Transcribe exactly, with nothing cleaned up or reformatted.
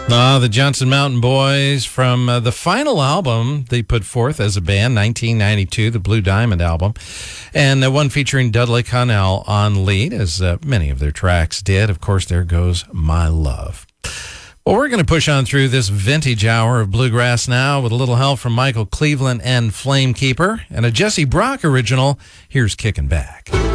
Uh, the Johnson Mountain Boys from uh, the final album they put forth as a band, nineteen ninety-two, the Blue Diamond album, and the one featuring Dudley Connell on lead, as uh, many of their tracks did. Of course, there goes My Love. Well, we're going to push on through this vintage hour of bluegrass now with a little help from Michael Cleveland and Flamekeeper, and a Jesse Brock original. Here's Kickin' Back.